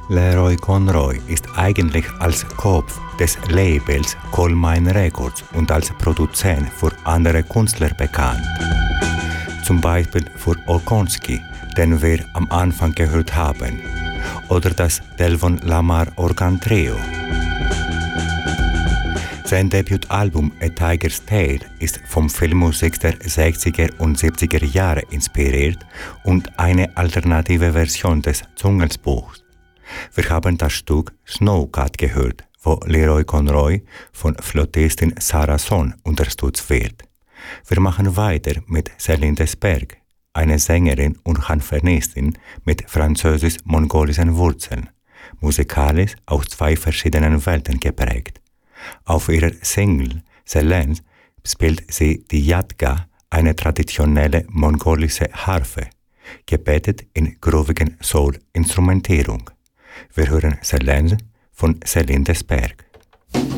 Leroy Conroy ist eigentlich als Kopf des Labels Coal Mine Records und als Produzent für andere Künstler bekannt. Zum Beispiel für Okonski, den wir am Anfang gehört haben, oder das Delvon Lamar Organ Trio. Sein Debütalbum A Tiger's Tale ist vom Filmmusik der 60er und 70er Jahre inspiriert und eine alternative Version des Dschungelbuchs. Wir haben das Stück Snowcat gehört, wo Leroy Conroy von Flötistin Sarah Son unterstützt wird. Wir machen weiter mit Céline Desberg, eine Sängerin und Handfernistin mit französisch-mongolischen Wurzeln, musikalisch aus zwei verschiedenen Welten geprägt. Auf ihrer Single Selene spielt sie die Yadga, eine traditionelle mongolische Harfe, gebettet in groovigen Soul-Instrumentierung. Wir hören Selene von Céline Desberg.